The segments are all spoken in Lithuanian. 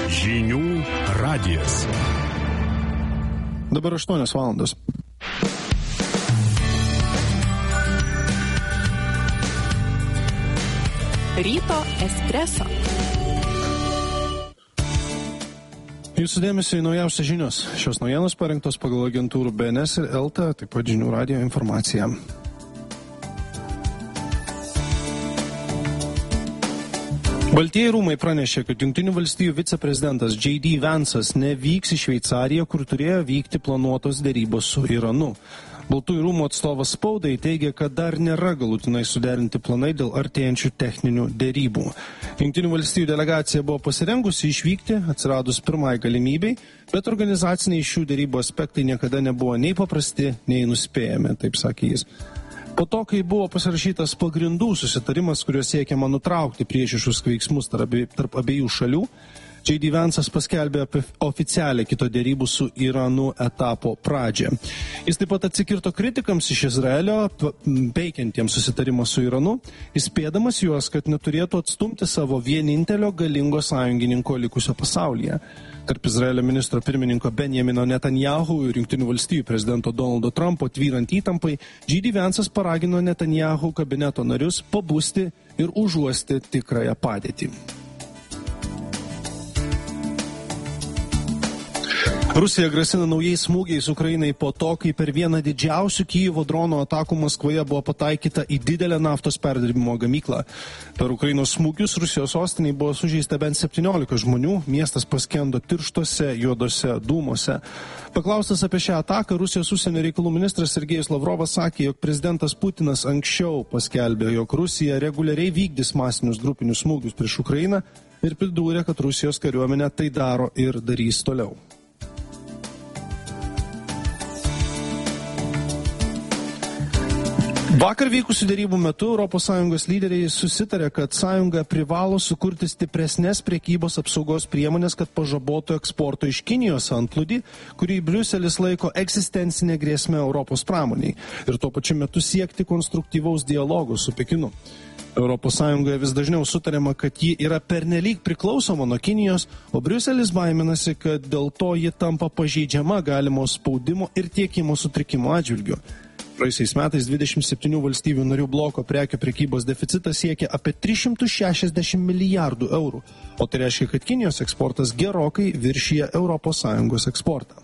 Žinių radijas. Dabar 8 valandos. Ryto espreso. Jūsų dėmesio į naujausias žinios. Šios naujienos parengtos pagal agentūrų BNS ir LT, taip pat Žinių radijo informacija. Baltieji rūmai pranešė, kad Jungtinių valstijų viceprezidentas J.D. Vance'as nevyks į Šveicariją, kur turėjo vykti planuotos derybos su Iranu. Baltųjų rūmų atstovas spaudai teigia, kad dar nėra galutinai suderinti planai dėl artėjančių techninių derybų. Jungtinių valstijų delegacija buvo pasirengusi išvykti, atsiradus pirmai galimybei, bet organizaciniai šių derybų aspektai niekada nebuvo nei paprasti, nei nuspėjami, taip sakė jis. Po to, kai buvo pasirašytas pagrindų susitarimas, kuriuo siekiama nutraukti priešiškus veiksmus tarp abiejų šalių, J.D. Vance'as paskelbė apie oficialią kito derybų su Iranu etapo pradžią. Jis taip pat atsikirto kritikams iš Izraelio, peikiantiems susitarimą su Iranu, įspėdamas juos, kad neturėtų atstumti savo vienintelio galingo sąjungininko likusio pasaulyje. Tarp Izraelio ministro pirmininko Benjamino Netanyahu ir Jungtinių valstijų prezidento Donaldo Trumpo tvyrant įtampai, J.D. Vance'as paragino Netanyahu kabineto narius pabusti ir užuosti tikrąją padėtį. Rusija grasina naujais smūgiais Ukrainai po to, kai per vieną didžiausių Kijevo drono atakų Maskvoje buvo pataikyta į didelę naftos perdirbimo gamyklą. Per Ukrainos smūgius Rusijos sostiniai buvo sužeista bent 17 žmonių, miestas paskendo tirštose, juodose dūmose. Paklaustas apie šią ataką, Rusijos užsienio reikalų ministras Sergejus Lavrovas sakė, jog prezidentas Putinas anksčiau paskelbė, jog Rusija reguliariai vykdys masinius grupinius smūgius prieš Ukrainą ir pridūrė, kad Rusijos kariuomenė tai daro ir darys toliau. Vakar vykusių derybų metu ES lyderiai susitarė, kad sąjunga privalo sukurti stipresnės prekybos apsaugos priemonės, kad pažabotų eksporto iš Kinijos antplūdį, kurį Briuselis laiko egzistencinė grėsmė Europos pramoniai ir tuo pačiu metu siekti konstruktyvaus dialogo su Pekinu. ES vis dažniau sutariama, kad ji yra pernelyg priklausoma nuo Kinijos, o Briuselis baiminasi, kad dėl to ji tampa pažeidžiama galimo spaudimo ir tiekimo sutrikimo atžvilgiu. Praėjusiais metais 27 valstybių narių bloko prekių prekybos deficitas siekia apie 360 milijardų eurų, o tai reiškia, kad Kinijos eksportas gerokai viršija ES eksportą.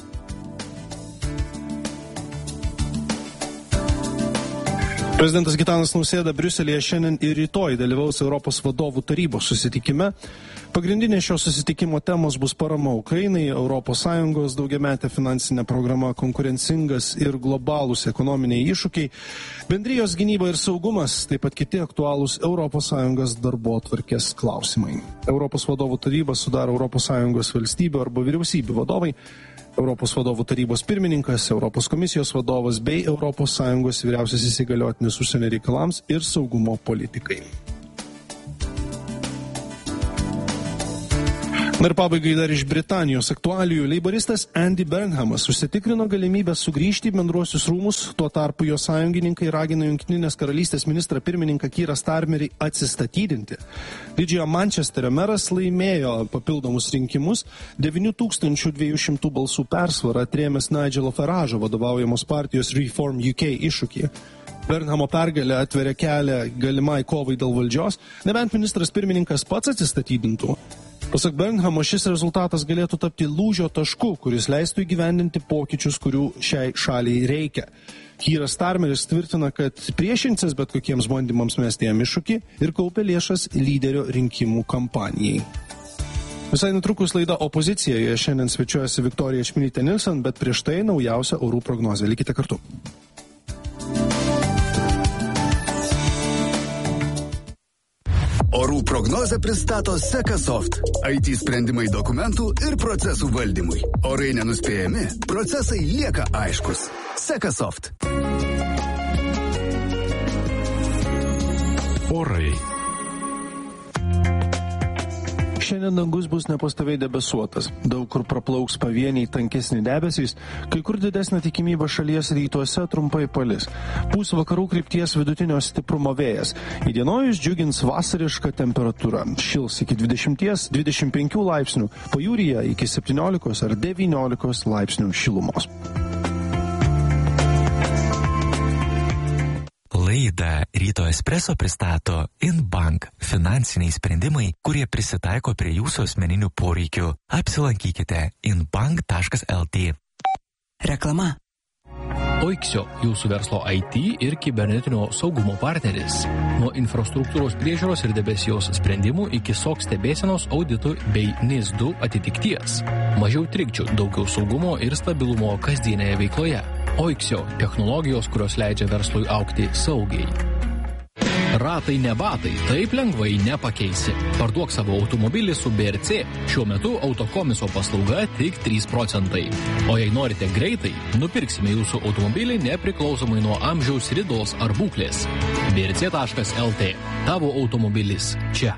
Prezidentas Gitanas Nausėda Briuselyje šiandien ir rytoj dalyvaus Europos vadovų tarybos susitikime. Pagrindinė šio susitikimo temos bus parama Ukrainai, ES daugiametė finansinė programa, konkurencingas ir globalūs ekonominiai iššūkiai, bendrijos gynyba ir saugumas, taip pat kiti aktualūs ES darbotvarkės klausimai. Europos vadovų tarybą sudaro ES valstybių arba vyriausybių vadovai, Europos vadovų tarybos pirmininkas, Europos komisijos vadovas bei ES vyriausiasis įgaliotinis užsienio reikalams ir saugumo politikai. Ir pabaigai dar iš Britanijos aktualijų. Leiboristas Andy Burnhamas užsitikrino galimybę sugrįžti į bendruosius rūmus, tuo tarpu jo sąjungininkai ragino Jungtinės karalystės ministrą pirmininką Keirą Starmerį atsistatydinti. Didžiojo Mančesterio meras laimėjo papildomus rinkimus 9200 balsų persvarą atrėmęs Nigelo Farage'o vadovaujamos partijos Reform UK iššūkį. Burnhamo pergalė atveria kelią galimai kovai dėl valdžios, nebent ministras pirmininkas pats atsistatydintų. Pasak Burnhamo, šis rezultatas galėtų tapti lūžio tašku, kuris leistų įgyvendinti pokyčius, kurių šiai šaliai reikia. Keiras Starmeris tvirtina, kad priešinsis bet kokiems bandymams mesti jam iššūkį ir kaupia lėšas lyderio rinkimų kampanijai. Visai netrukus laida Opozicijoje šiandien svečiuojasi Viktorija Čmilytė Nilsen, bet prieš tai naujausia orų prognozė. Likite kartu. Orų prognozę pristato Sekasoft. IT sprendimai dokumentų ir procesų valdymui. Orai nenuspėjami, procesai lieka aiškus. Sekasoft. Orai. Šiandien dangus bus nepastoviai debesuotas. Daug kur praplauks pavieniai tankesni debesys, kai kur didesnė tikimybė šalies rytuose trumpai palis. Pūs vakarų krypties vidutinio stiprumo vėjas. Įdienojus džiugins vasariška temperatūra. Šils iki 20-25 laipsnių, pajūryje iki 17 ar 19 laipsnių šilumos. Laidą Ryto Espresso pristato InBank – finansiniai sprendimai, kurie prisitaiko prie jūsų asmeninių poreikių. Apsilankykite inbank.lt. Reklama. Oiksio – jūsų verslo IT ir kibernetinio saugumo partneris. Nuo infrastruktūros priežiūros ir debesijos sprendimų iki SOC stebėsenos auditų bei NIS2 atitikties. Mažiau trikdžių, daugiau saugumo ir stabilumo kasdienėje veikloje. Oiksio – technologijos, kurios leidžia verslui augti saugiai. Ratai ne batai, taip lengvai nepakeisi. Parduok savo automobilį su BRC. Šiuo metu autokomiso paslauga tik 3%. O jei norite greitai, nupirksime jūsų automobilį nepriklausomai nuo amžiaus, ridos ar būklės. brc.lt. Tavo automobilis čia.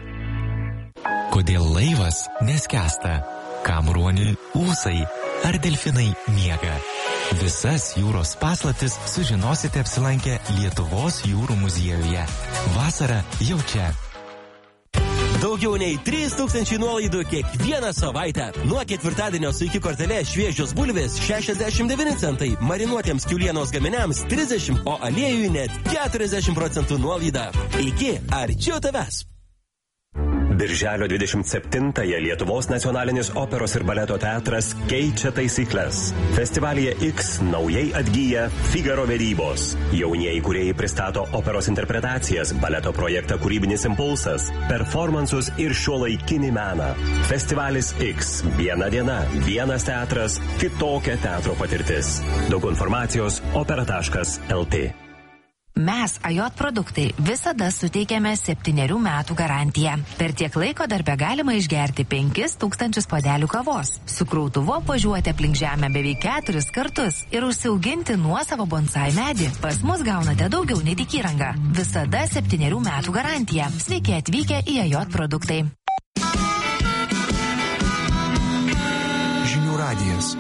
Kodėl laivas neskęsta? Kam ruoniui ūsai? Ar delfinai miega? Visas jūros paslaptis sužinosite apsilankę Lietuvos jūrų muziejuje. Vasara jau čia. Daugiau nei 3000 nuolaidų kiekvieną savaitę. Nuo ketvirtadienio su iki kortelė šviežios bulvės 69 centai, marinuotiems kiaulienos gaminiams 30, o aliejui net 40% nuolaida. Iki arčiau tavęs. Birželio 27-ąją Lietuvos nacionalinis operos ir baleto teatras keičia taisyklės. Festivalyje X naujai atgyja Figaro vedybos. Jaunieji kūrėjai pristato operos interpretacijas, baleto projektą Kūrybinis impulsas, performansus ir šiuolaikinį meną. Festivalis X. Viena diena, vienas teatras, kitokia teatro patirtis. Daug informacijos opera.lt. Mes, AJ produktai, visada suteikiame 7 metų garantiją. Per tiek laiko darbe galima išgerti 5000 puodelių kavos, su krautuvu važiuoti aplink žemę beveik 4 kartus ir užsiauginti nuosavo bonsai medį. Pas mus gaunate daugiau nei tik įrangą. Visada 7 metų garantija. Sveiki atvykę į AJ produktai. Žinių radijas.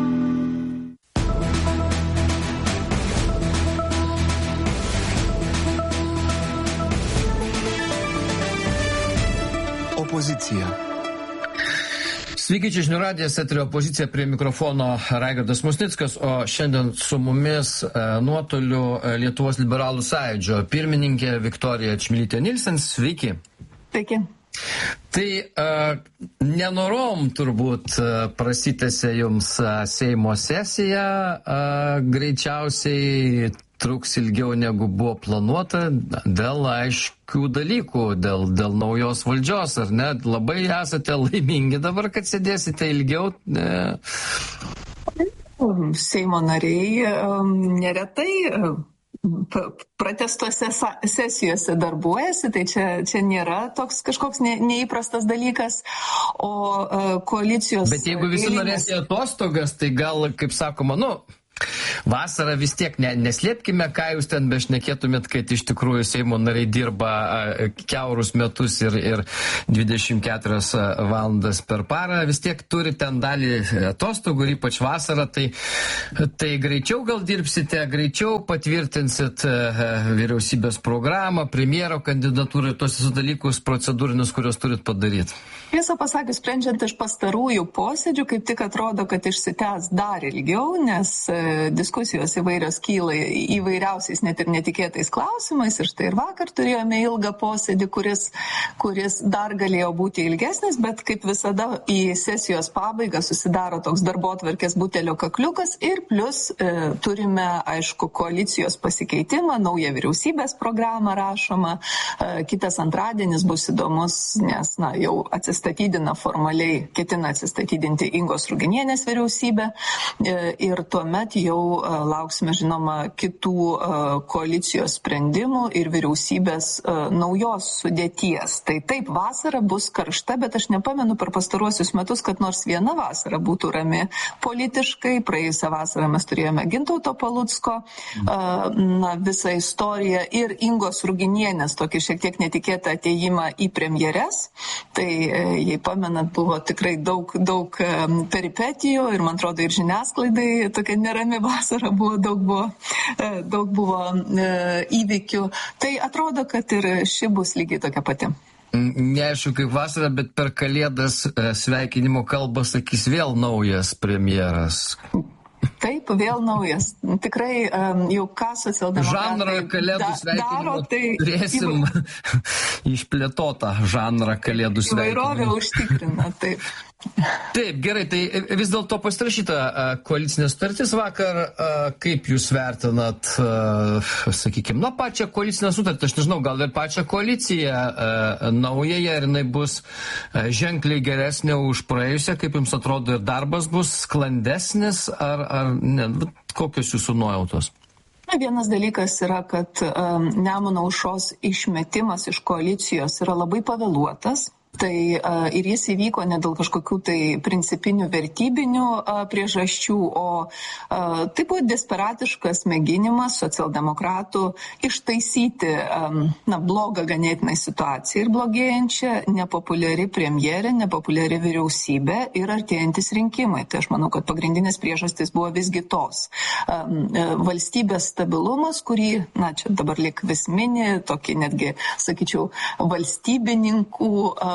Opozicija. Sveiki, čia Žinių radijas, eterio opozicija, prie mikrofono Raigardas Musnickas, o šiandien su mumis nuotoliu Lietuvos liberalų sąjūdžio pirmininkė Viktorija Čmilytė Nilsen. Sveiki. Sveiki. Tai nenorom turbūt prasitęsė jums Seimo sesija, greičiausiai truks ilgiau negu buvo planuota dėl aiškių dalykų, dėl naujos valdžios, ar ne? Labai esate laimingi dabar, kad sėdėsite ilgiau? Seimo nariai neretai pratestuose sesijose darbuojasi, tai čia nėra toks kažkoks neįprastas dalykas, o koalicijos... Bet jeigu visi norėsite atostogas, tai gal, kaip sakoma, vasarą vis tiek neslėpkime, ką jūs ten bešnekėtumėt, kad iš tikrųjų Seimo nariai dirba kiaurus metus ir 24 valandas per parą, vis tiek turi ten dalį atostogų ir ypač vasarą, tai greičiau gal dirbsite, greičiau patvirtinsit vyriausybės programą, premjero kandidatūrą ir tos visus dalykus procedūrinius, kuriuos turit padaryti. Tiesą pasakius, sprendžiant iš pastarųjų posėdžių, kaip tik atrodo, kad išsitęs dar ilgiau, nes diskusijos įvairios kyla įvairiausiais net ir netikėtais klausimais. Ir štai ir vakar turėjome ilgą posėdį, kuris dar galėjo būti ilgesnis, bet kaip visada į sesijos pabaigą susidaro toks darbotvarkės butelio kakliukas ir plus turime, aišku, koalicijos pasikeitimą, naują vyriausybės programą rašomą. Kitas antradienis bus įdomus, nes jau atsistatydina formaliai, ketina atsistatydinti Ingos Ruginienės vyriausybė ir tuomet jau lauksime, žinoma, kitų koalicijos sprendimų ir vyriausybės naujos sudėties. Tai taip, vasara bus karšta, bet aš nepamenu per pastaruosius metus, kad nors viena vasara būtų rami politiškai. Praėjusią vasarą mes turėjome Gintauto Palucko visą istoriją ir Ingos Ruginienės tokį šiek tiek netikėtą atėjimą į premjeres. Tai, jei pamenat, buvo tikrai daug peripetijų ir, man atrodo, ir žiniasklaidai tokia nerami vasara buvo, daug buvo įvykių. Tai atrodo, kad ir ši bus lygiai tokia pati. Neaišku, kaip vasara, bet per Kalėdas sveikinimo kalbą sakys vėl naujas premjeras. Taip, vėl naujas. Tikrai jau ką socialdemokratai žanrą Kalėdų sveikinimo tai turėsim išplėtotą žanrą Kalėdų sveikinimo. Įvairovę užtikrina, taip. Taip, gerai, tai vis dėlto pasirašyta koalicinė sutartis vakar. Kaip jūs vertinat, sakykime, pačią koalicinę sutartį? Aš nežinau, gal ir pačią koaliciją naująją, ir jinai bus ženkliai geresnė už praėjusią. Kaip jums atrodo, ir darbas bus sklandesnis, ar ne? Kokios jūsų nuojautos? Vienas dalykas yra, kad Nemuno aušros išmetimas iš koalicijos yra labai pavėluotas. Tai ir jis įvyko ne dėl kažkokių tai principinių vertybinių priežasčių, o tai buvo desperatiškas mėginimas socialdemokratų ištaisyti blogą ganėtinai situaciją ir blogėjančią, nepopuliari premjerė, nepopuliari vyriausybė ir artėjantis rinkimai. Tai aš manau, kad pagrindinės priežastys buvo visgi tos. Valstybės stabilumas, kurį, čia dabar lik vis mini, tokį netgi, sakyčiau, valstybininkų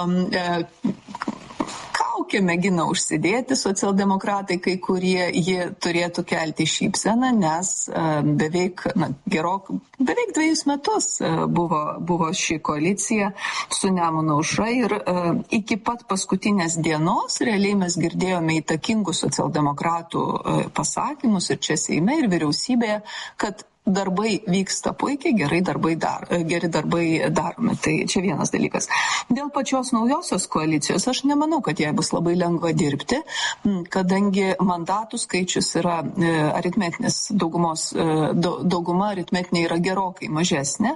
kaukę mėgina užsidėti socialdemokratai, kai kurie jie turėtų kelti šypseną, nes beveik 2 metus buvo ši koalicija su Nemuno aušra ir iki pat paskutinės dienos realiai mes girdėjome įtakingų socialdemokratų pasakymus ir čia Seime, ir vyriausybėje, kad darbai vyksta puikiai, geri darbai daromi. Tai čia vienas dalykas. Dėl pačios naujosios koalicijos aš nemanau, kad jai bus labai lengva dirbti, kadangi mandatų skaičius yra aritmetinis, dauguma aritmetinė yra gerokai mažesnė,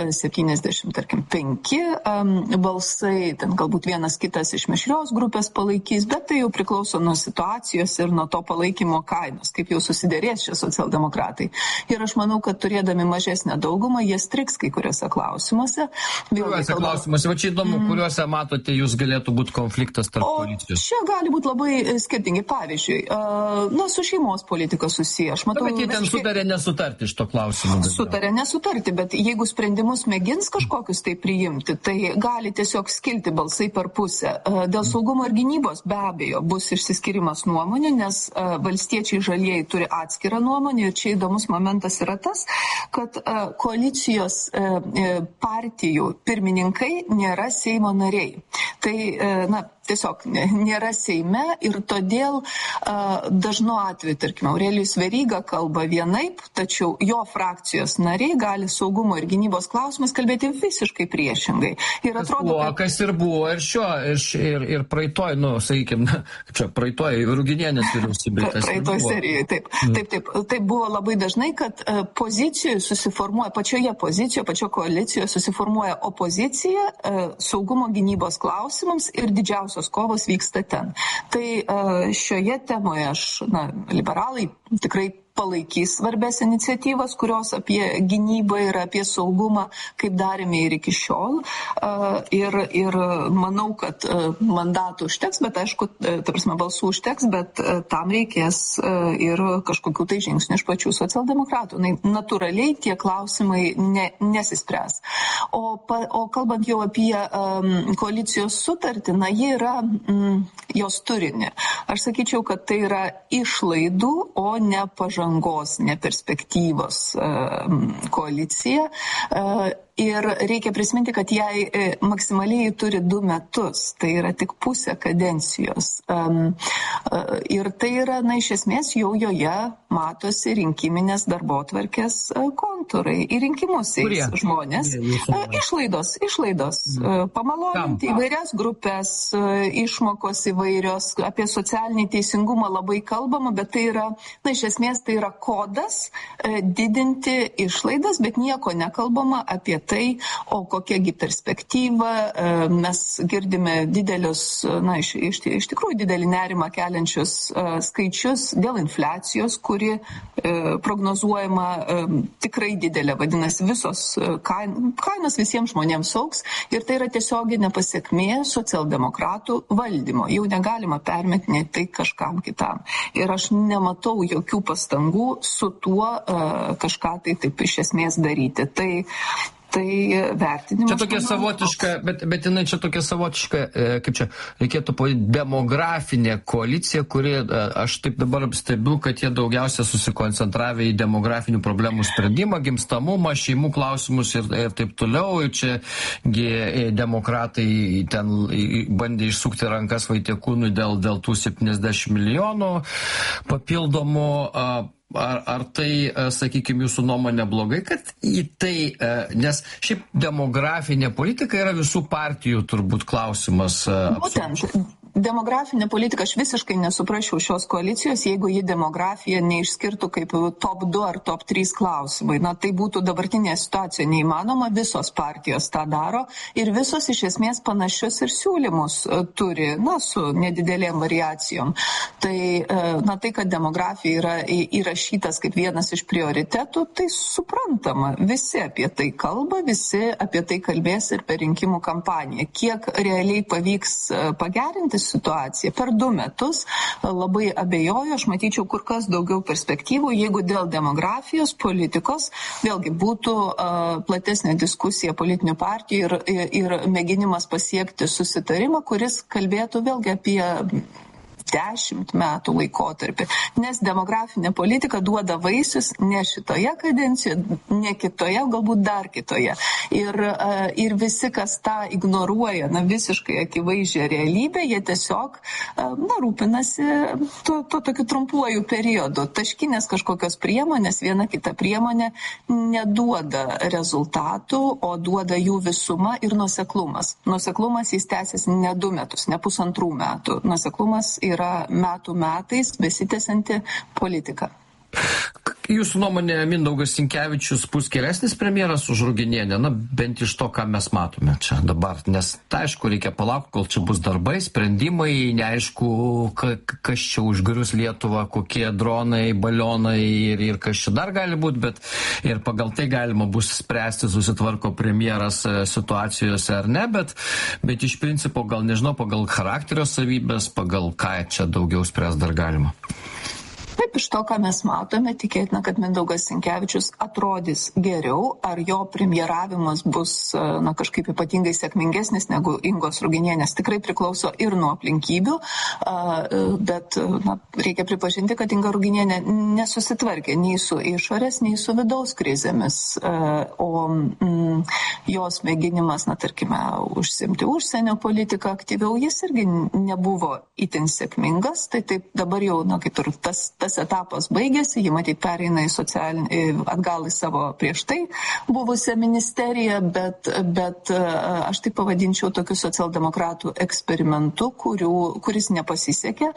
75 balsai, ten galbūt vienas kitas iš mišrios grupės palaikys, bet tai jau priklauso nuo situacijos ir nuo to palaikymo kainos, kaip jau susiderės šie socialdemokratai. Ir aš manau, kad turėdami mažesnę daugumą, jie striks kai kuriuose klausimuose. Kuriuose klausimuose? Va čia įdomu, kuriuose matote jūs galėtų būti konfliktas tarp koalicijos? Čia gali būti labai skirtingi. Pavyzdžiui, su šeimos politika susiję. Aš matau, bet jie ten sutarė nesutarti iš to klausimų. Sutarė nesutarti, bet jeigu sprendimus mėgins kažkokius tai priimti, tai gali tiesiog skilti balsai per pusę. Dėl saugumo ir gynybos be abejo bus išsiskirimas nuomonė, nes valstiečiai žalieji turi atskirą nuomonę ir čia įdomus momentas yra tas, kad koalicijos partijų pirmininkai nėra Seimo nariai. Tai, tiesiog nėra Seime ir todėl dažnu atveju, tarkim, Aurelijus Veryga kalba vienaip, tačiau jo frakcijos nariai gali saugumo ir gynybos klausimus kalbėti visiškai priešingai. Ir atrodo, kas ir buvo ir ir praeitoj, sakykime, praeitoj Ruginienės vyriausybė. Praeitoj serijoje, taip. Taip buvo labai dažnai, kad pozicijoje susiformuoja, pačioje koalicijoje susiformuoja opozicija saugumo gynybos klausimams ir didžiausios kovos vyksta ten. Tai šioje temoje liberalai tikrai palaikys svarbės iniciatyvas, kurios apie gynybą ir apie saugumą, kaip darėme ir iki šiol. Ir manau, kad mandatų užteks, bet aišku, balsų užteks, bet tam reikės ir kažkokių tai žingsnių iš pačių socialdemokratų. Natūraliai tie klausimai nesispręs. O kalbant jau apie koalicijos sutartį, ji yra jos turinį. Aš sakyčiau, kad tai yra išlaidų, o ne pažangos, ne perspektyvos koalicija. Ir reikia prisiminti, kad jai maksimaliai turi 2 metus, tai yra tik pusė kadencijos. Ir tai yra, iš esmės, jau joje matosi rinkiminės darbotvarkės kontūrai. Į rinkimus eis žmonės. Išlaidos. Pamaloninti įvairias grupės, išmokos įvairios, apie socialinį teisingumą labai kalbama, bet tai yra, iš esmės, tai yra kodas didinti išlaidas, bet nieko nekalbama apie tai, o kokiagi perspektyva. Mes girdime didelius, iš tikrųjų didelį nerimą keliančius skaičius dėl infliacijos, kuri prognozuojama tikrai didelė, vadinasi, visos kainos visiems žmonėms augs ir tai yra tiesioginė pasiekmė socialdemokratų valdymo. Jau negalima permetinėti tai kažkam kitam. Ir aš nematau jokių pastangų su tuo kažką tai taip iš esmės daryti. Tai vertinimas. Čia tokia savotiška, bet jinai čia tokia savotiška, kaip čia reikėtų pavadinti, demografinė koalicija, kuri, aš taip dabar stebiu, kad jie daugiausia susikoncentravę į demografinių problemų sprendimą, gimstamumą, šeimų klausimus ir taip toliau. Ir čia demokratai ten bandė išsukti rankas Vaitiekūnui dėl tų 70 milijonų papildomų. Ar tai, sakykime, jūsų nuomonė blogai, kad į tai, nes šiaip demografinė politika yra visų partijų turbūt klausimas. Būtent. Demografinė politika, aš visiškai nesuprasčiau šios koalicijos, jeigu ji demografiją neišskirtų kaip top 2 ar top 3 klausimai. Tai būtų dabartinė situacija neįmanoma, visos partijos tą daro ir visos iš esmės panašius ir siūlymus turi, su nedidelėm variacijom. Tai kad demografija yra įrašytas kaip vienas iš prioritetų, tai suprantama. Visi apie tai kalba, visi apie tai kalbės ir per rinkimų kampaniją. Kiek realiai pavyks pagerinti situaciją per 2 metus, labai abejoju, aš matyčiau kur kas daugiau perspektyvų, jeigu dėl demografijos, politikos, vėlgi būtų platesnė diskusija politinių partijų ir mėginimas pasiekti susitarimą, kuris kalbėtų vėlgi apie 10 metų laikotarpį, nes demografinė politika duoda vaisius ne šitoje kadencijoje, ne kitoje, galbūt dar kitoje. Ir visi, kas tą ignoruoja, visiškai akivaizdžią realybę, jie tiesiog rūpinasi tuo tokiu trumpuoju periodu. Taškinės kažkokios priemonės, viena kita priemonė neduoda rezultatų, o duoda jų visuma ir nuoseklumas. Nuoseklumas jis tęsiasi ne 2 metus, ne 1,5 metų. Nuoseklumas yra metų metais besitęsianti politika. Jūsų nuomonė, Mindaugas Sinkevičius bus geresnis premjeras už Ruginienę, bent iš to, ką mes matome čia dabar, nes aišku, reikia palaukti, kol čia bus darbai, sprendimai, neaišku, kas čia užgrius Lietuvą, kokie dronai, balionai ir kas čia dar gali būti, bet ir pagal tai galima bus spręsti, susitvarko premjeras situacijose ar ne, bet iš principo gal nežinau, pagal charakterio savybės, pagal ką čia daugiau spręs dar galima. Taip, iš to, ką mes matome, tikėtina, kad Mindaugas Sinkevičius atrodys geriau, ar jo premjeravimas bus kažkaip ypatingai sėkmingesnis negu Ingos Ruginienės. Tikrai priklauso ir nuo aplinkybių, bet reikia pripažinti, kad Inga Ruginienė nesusitvarkė nei su išorės, nei su vidaus krizėmis, o jos mėginimas, tarkime, užsimti užsienio politiką aktyviau, jis irgi nebuvo itin sėkmingas, tai taip dabar jau, kaip ir tas etapas baigėsi, jį matyt pereina atgal į savo prieš tai buvusią ministeriją, bet aš tai pavadinčiau tokiu socialdemokratų eksperimentu, kuris nepasisekė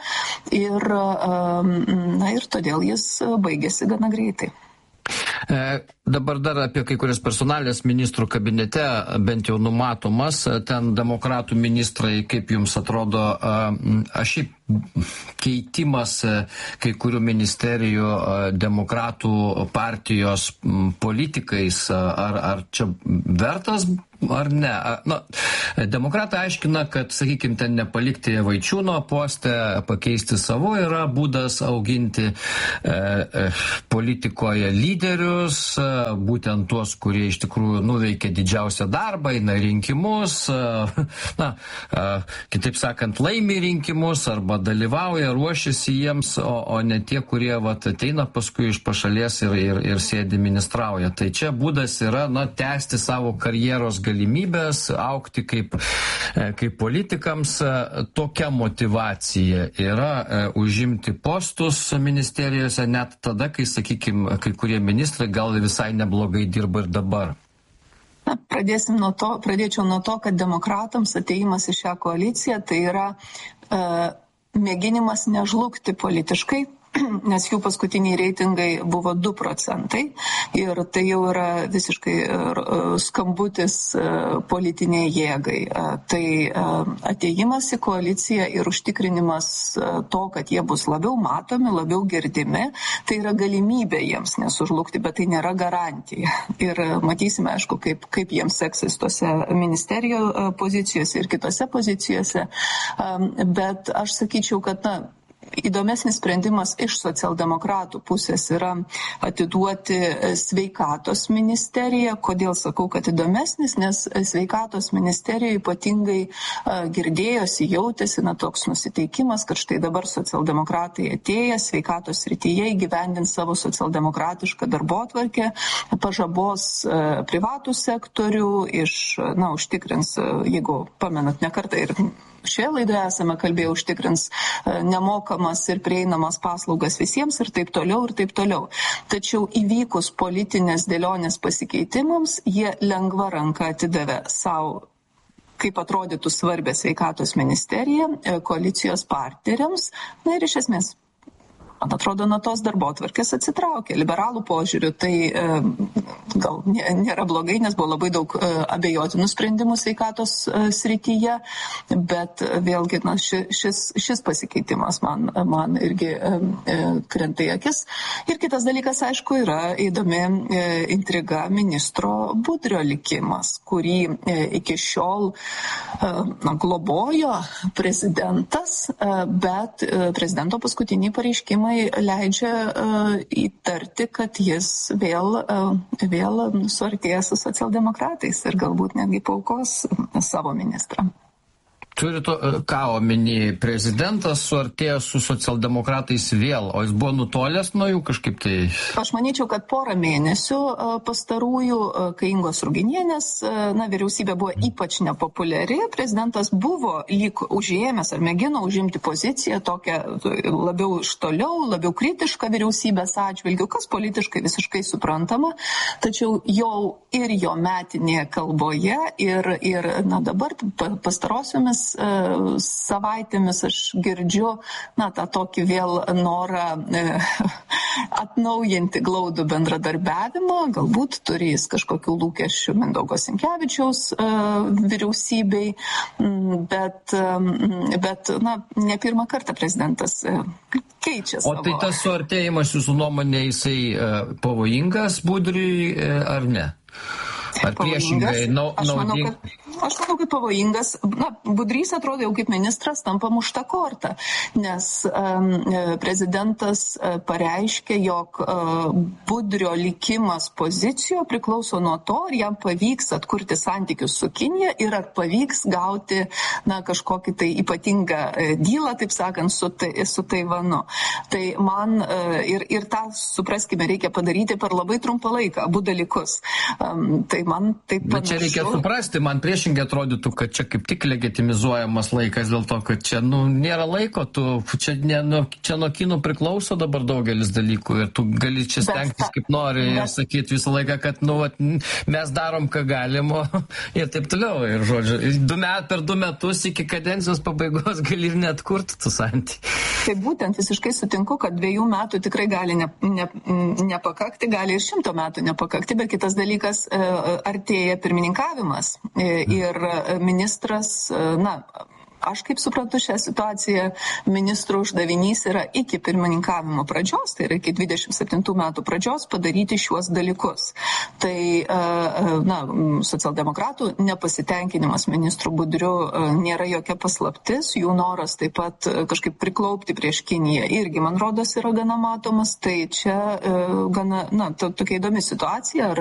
ir todėl jis baigėsi gana greitai. Dabar dar apie kai kurias personalės ministrų kabinete bent jau numatomas, ten demokratų ministrai, kaip jums atrodo, šiaip keitimas kai kurių ministerijų demokratų partijos politikais, ar čia vertas ar ne? Demokratai aiškina, kad, sakykime, ten nepalikti Vaičiūno poste, pakeisti savo yra būdas auginti politikoje lyderius, būtent tuos, kurie iš tikrųjų nuveikia didžiausią darbą, eina rinkimus, kitaip sakant, laimi rinkimus arba dalyvauja, ruošiasi jiems, o ne tie, kurie ateina paskui iš pašalies ir sėdi ministrauja. Tai čia būdas yra tęsti savo karjeros galimybės, augti kaip politikams. Tokia motyvacija yra užimti postus ministerijose net tada, kai, sakykime, kai kurie ministrai gal visai neblogai dirba ir dabar. Pradėčiau nuo to, kad demokratams atėjimas į šią koaliciją tai yra mėginimas nežlugti politiškai, nes jų paskutiniai reitingai buvo 2% ir tai jau yra visiškai skambutis politiniai jėgai. Tai atėjimas į koaliciją ir užtikrinimas to, kad jie bus labiau matomi, labiau girdimi, tai yra galimybė jiems nesužlugti, bet tai nėra garantija. Ir matysime, aišku, kaip jiems seksis tose ministerijų pozicijose ir kitose pozicijose, bet aš sakyčiau, kad įdomesnis sprendimas iš socialdemokratų pusės yra atiduoti sveikatos ministeriją. Kodėl sakau, kad įdomesnis? Nes sveikatos ministerijoje ypatingai girdėjosi, jautėsi toks nusiteikimas, kad štai dabar socialdemokratai atėję sveikatos srityje įgyvendins savo socialdemokratišką darbotvarkę, pažabos privatų sektorių, užtikrins, jeigu pamenat ne kartą ir šioje laidoje esame kalbėję, užtikrins nemokamas ir prieinamas paslaugas visiems ir taip toliau ir taip toliau. Tačiau įvykus politinės dėlionės pasikeitimams, jie lengva ranka atidavė savo, kaip atrodytų svarbę sveikatos ministeriją, koalicijos partneriams, ir iš esmės, man atrodo, nuo tos darbotvarkės atsitraukė. Liberalų požiūrių tai gal nėra blogai, nes buvo labai daug abejotinų sprendimų sveikatos srityje, bet vėlgi šis pasikeitimas man irgi krenta į akis. Ir kitas dalykas, aišku, yra įdomi intriga ministro Budrio likimas, kurį iki šiol globojo prezidentas, bet prezidento paskutiniai pareiškimai leidžia įtarti, kad jis vėl suartėja su socialdemokratais ir galbūt netgi paaukos savo ministrą. Turite ką omeny, prezidentas suartėjo su socialdemokratais vėl, o jis buvo nutolęs nuo jų kažkaip tai? Aš manyčiau, kad porą mėnesių pastarųjų, kai Ingos Ruginienės vyriausybė buvo ypač nepopuliari, prezidentas buvo lyg užėmęs ar mėgino užimti poziciją tokią labiau iš toliau, labiau kritišką vyriausybės atžvilgių, kas politiškai visiškai suprantama, tačiau jau ir jo metinėje kalboje ir dabar pastarosiomis savaitėmis aš girdžiu tą tokį vėl norą atnaujinti glaudų bendradarbiavimą, galbūt turi jis kažkokių lūkesčių Mindaugo Sinkevičiaus vyriausybei, bet ne pirmą kartą prezidentas keičia savo. O tai tas suartėjimas jūsų nuomonė, jisai pavojingas Budriui ar ne? Ar priešingai naudingas? Aš manau, kad pavojingas. Budrys atrodo jau kaip ministras tampa mušta korta, nes prezidentas pareiškė, jog Budrio likimas pozicijoje priklauso nuo to, ar jam pavyks atkurti santykius su Kinija ir ar pavyks gauti kažkokį tai ypatingą dylą, taip sakant, su Taivanu. Tai man ir tą, supraskime, reikia padaryti per labai trumpą laiką, abu dalykus. Tai man taip panašu. Bet čia reikia suprasti, man priešingai atrodytų, kad čia kaip tik legitimizuojamas laikas dėl to, kad čia nėra laiko, čia nuo kinų priklauso dabar daugelis dalykų ir tu gali čia stengtis kaip nori ir sakyti visą laiką, kad mes darom, ką galim ir taip toliau. Ir žodžiu, per 2 metus iki kadencijos pabaigos gali ir net kurti tų santykių. Tai būtent visiškai sutinku, kad 2 metų tikrai gali nepakakti, gali ir 100 metų nepakakti, bet kitas dalykas, artėja pirmininkavimas ir ministras, aš kaip suprantu šią situaciją, ministrų uždavinys yra iki pirmininkavimo pradžios, tai yra iki 27 metų pradžios padaryti šiuos dalykus. Tai, socialdemokratų nepasitenkinimas ministrų Budriu nėra jokia paslaptis, jų noras taip pat kažkaip priklaupti prieš Kiniją irgi, man rodos, yra gana matomas, tai čia gana, tokia įdomi situacija, ar